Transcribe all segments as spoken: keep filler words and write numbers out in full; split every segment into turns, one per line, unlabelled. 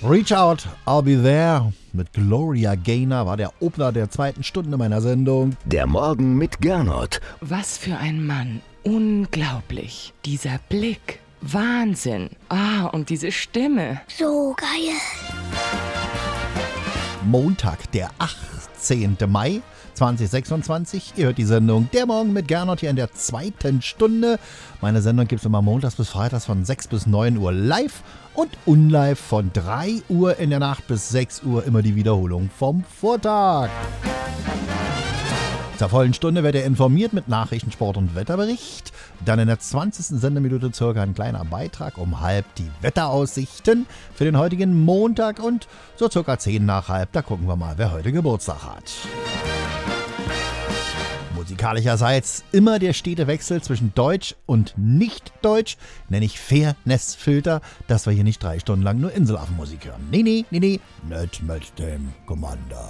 Reach Out, I'll Be There mit Gloria Gaynor war der Opener der zweiten Stunde meiner Sendung.
Der Morgen mit Gernot.
Was für ein Mann. Unglaublich. Dieser Blick. Wahnsinn. Ah, und diese Stimme.
So geil.
Montag, der achtzehnten Mai zweitausendsechsundzwanzig. Ihr hört die Sendung Der Morgen mit Gernot hier in der zweiten Stunde. Meine Sendung gibt es immer montags bis freitags von sechs bis neun Uhr live und unlive von drei Uhr in der Nacht bis sechs Uhr immer die Wiederholung vom Vortag. Zur vollen Stunde werdet ihr informiert mit Nachrichten, Sport und Wetterbericht. Dann in der zwanzigsten Sendeminute circa ein kleiner Beitrag um halb die Wetteraussichten für den heutigen Montag und so circa zehn nach halb, da gucken wir mal, wer heute Geburtstag hat. Musikalischerseits immer der stete Wechsel zwischen Deutsch und Nicht-Deutsch, nenne ich Fairness-Filter, dass wir hier nicht drei Stunden lang nur Inselaffenmusik hören. Nee, nee, nee, nee, nicht mit dem Commander.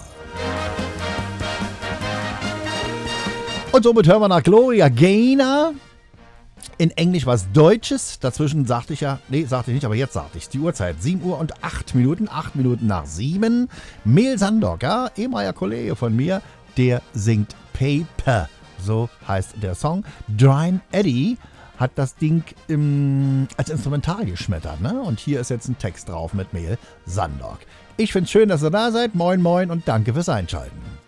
Und somit hören wir nach Gloria Gaynor. In Englisch was Deutsches. Dazwischen sagte ich ja, nee, sagte ich nicht, aber jetzt sagte ich die Uhrzeit. sieben Uhr und acht Minuten, acht Minuten nach sieben. Mel Sandock, ja, ehemaliger Kollege von mir, der singt Paper. So heißt der Song. Dryne Eddy hat das Ding im, als Instrumental geschmettert, ne? Und hier ist jetzt ein Text drauf mit Mel Sandock. Ich find's schön, dass ihr da seid. Moin, moin und danke fürs Einschalten.